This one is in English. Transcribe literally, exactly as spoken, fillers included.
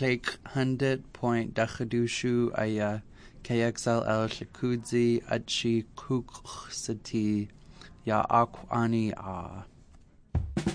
Clake hundred point Dachadushu Aya K X L L Shakudzi Achi Kuksati Ya Akwani A